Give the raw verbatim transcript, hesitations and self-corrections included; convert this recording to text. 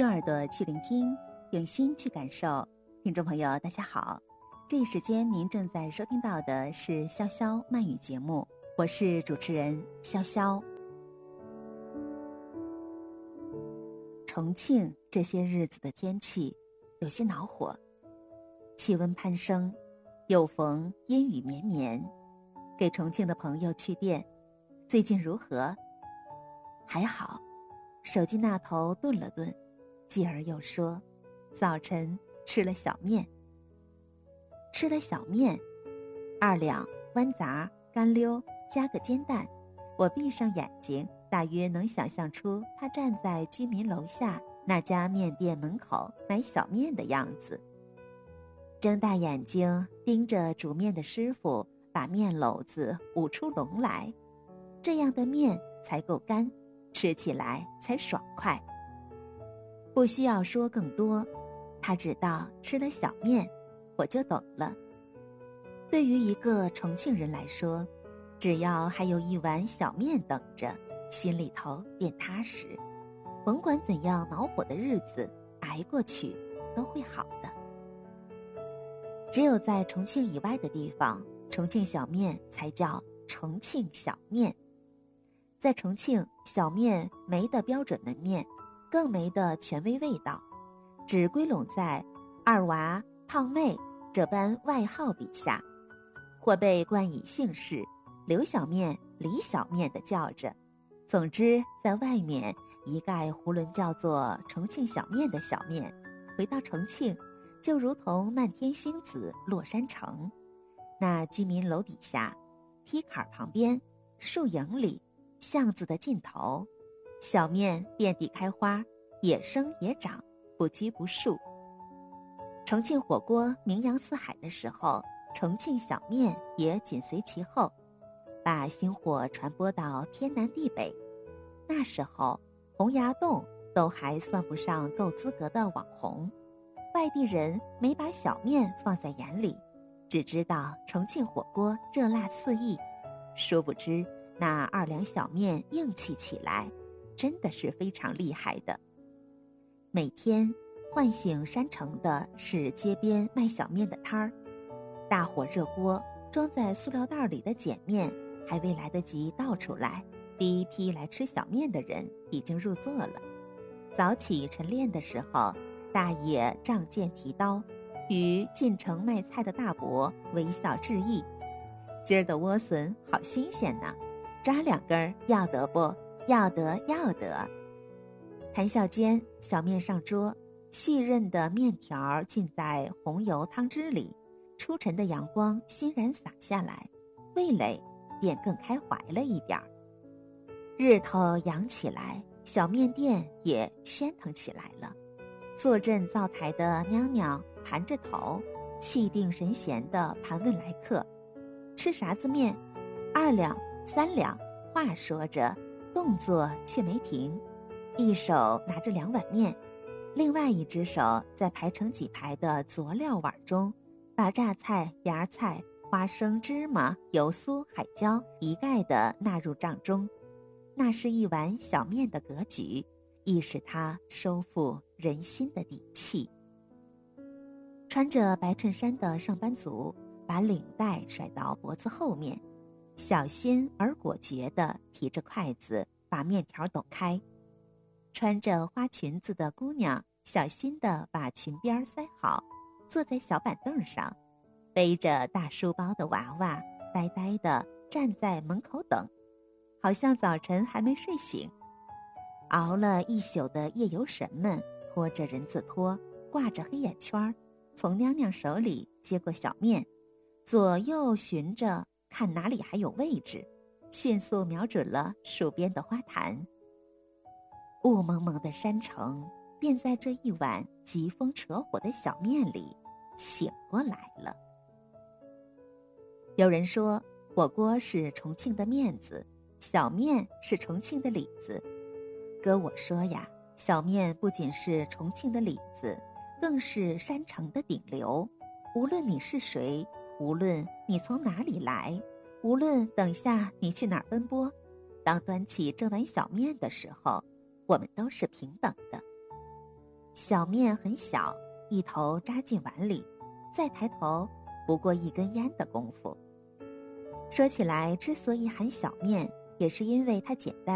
用耳朵去聆听，用心去感受。听众朋友大家好，这一时间您正在收听到的是潇潇慢语节目，我是主持人潇潇。重庆这些日子的天气有些恼火，气温攀升，又逢阴雨绵绵。给重庆的朋友去电，最近如何？还好。手机那头顿了顿，继而又说，早晨吃了小面。吃了小面，二两豌杂干溜加个煎蛋。我闭上眼睛，大约能想象出他站在居民楼下那家面店门口买小面的样子。睁大眼睛盯着煮面的师傅把面篓子捂出笼来，这样的面才够干，吃起来才爽快。不需要说更多，他知道吃了小面我就懂了。对于一个重庆人来说，只要还有一碗小面等着，心里头便踏实，甭管怎样恼火的日子挨过去都会好的。只有在重庆以外的地方，重庆小面才叫重庆小面。在重庆，小面没的标准门面，更没的权威味道，只归拢在二娃、胖妹这般外号笔下，或被冠以姓氏，刘小面、李小面的叫着。总之，在外面一概囫囵叫做重庆小面的小面，回到重庆就如同漫天星子落山城。那居民楼底下，梯坎旁边，树影里，巷子的尽头，小面遍地开花，也生也长，不拘不束。重庆火锅名扬四海的时候，重庆小面也紧随其后，把星火传播到天南地北。那时候洪崖洞都还算不上够资格的网红，外地人没把小面放在眼里，只知道重庆火锅热辣四溢，殊不知那二两小面硬气起来，真的是非常厉害的。每天唤醒山城的是街边卖小面的摊儿，大火热锅装在塑料袋里的碱面还未来得及倒出来，第一批来吃小面的人已经入座了。早起晨练的时候，大爷仗剑提刀，与进城卖菜的大伯微笑致意，今儿的莴笋好新鲜呢，抓两根要得不？要得要得。谈笑间，小面上桌，细韧的面条浸在红油汤汁里，初晨的阳光欣然洒下来，味蕾便更开怀了一点儿。日头扬起来，小面店也喧腾起来了。坐镇灶台的娘娘盘着头，气定神闲地盘问来客，吃啥子面？二两三两，话说着，动作却没停，一手拿着两碗面，另外一只手在排成几排的佐料碗中，把榨菜、芽菜、花生、芝麻、油酥、海椒一概地纳入账中。那是一碗小面的格局，亦是他收复人心的底气。穿着白衬衫的上班族把领带甩到脖子后面，小心而果决地提着筷子把面条抖开。穿着花裙子的姑娘小心地把裙边塞好，坐在小板凳上。背着大书包的娃娃呆呆地站在门口等，好像早晨还没睡醒。熬了一宿的夜游神们拖着人字拖，挂着黑眼圈，从娘娘手里接过小面，左右寻着看哪里还有位置，迅速瞄准了树边的花坛。雾蒙蒙的山城便在这一碗疾风扯火的小面里醒过来了。有人说，火锅是重庆的面子，小面是重庆的里子。哥我说呀，小面不仅是重庆的里子，更是山城的顶流。无论你是谁，无论你从哪里来，无论等下你去哪儿奔波，当端起这碗小面的时候，我们都是平等的。 小面很小，一头扎进碗里，再抬头不过一根烟的功夫。说起来，之所以喊小面，也是因为它简单。